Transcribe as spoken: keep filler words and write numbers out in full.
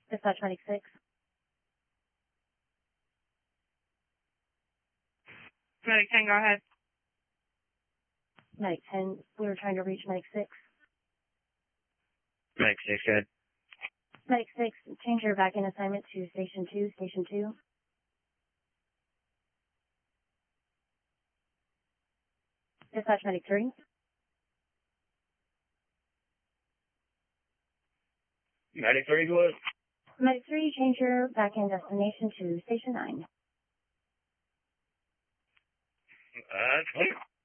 Dispatch Medic six. Medic ten, go ahead. Medic ten, we were trying to reach Medic six. Medic six, go ahead. Medic six, change your back-in assignment to Station two, Station two. Dispatch Medic three. Medic three, go ahead. Medic three, change your back-in destination to Station nine. Uh,